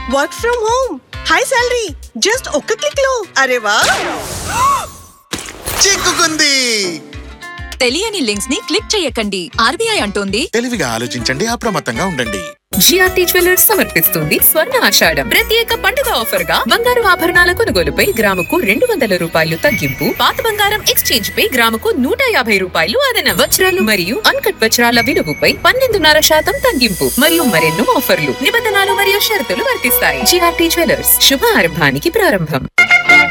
Work from home, high salary, just ఒక్క click లో. అరే వా, చిక్కుకుంది. తెలియని లింక్స్ ని క్లిక్ చేయకండి. ఆర్బీఐ అంటోంది తెలివిగా ఆలోచించండి, అప్రమత్తంగా ఉండండి. జిఆర్టీ జ్యువెలర్స్ సమర్పిస్తుంది స్వర్ణ ఆషాఢం ప్రత్యేక పండుగ ఆఫర్ గా బంగారు ఆభరణాల కొనుగోలుపై గ్రాముకు 200 రూపాయలు తగ్గింపు, పాత బంగారం ఎక్స్చేంజ్ పై గ్రాముకు 150 రూపాయలు అదన, వజ్రాలు మరియు అన్కట్ వజ్రాల విలువపై 12.5% తగ్గింపు మరియు మరెన్నో ఆఫర్లు. నిబంధనలు మరియు షరతులు వర్తిస్తాయి. జిఆర్టీ జ్యువెలర్స్, శుభ ఆరంభానికి ప్రారంభం.